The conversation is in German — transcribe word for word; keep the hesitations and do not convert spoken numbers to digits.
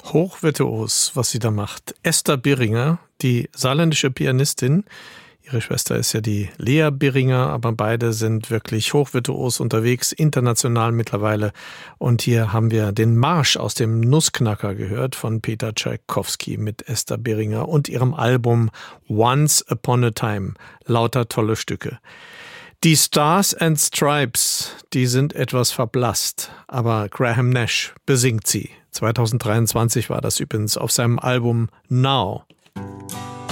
Hochvirtuos, was sie da macht. Esther Birringer, die saarländische Pianistin. Ihre Schwester ist ja die Lea Birringer, aber beide sind wirklich hochvirtuos unterwegs, international mittlerweile. Und hier haben wir den Marsch aus dem Nussknacker gehört von Peter Tschaikowski mit Esther Birringer und ihrem Album Once Upon a Time. Lauter tolle Stücke. Die Stars and Stripes, die sind etwas verblasst, aber Graham Nash besingt sie. zweitausenddreiundzwanzig war das übrigens auf seinem Album Now.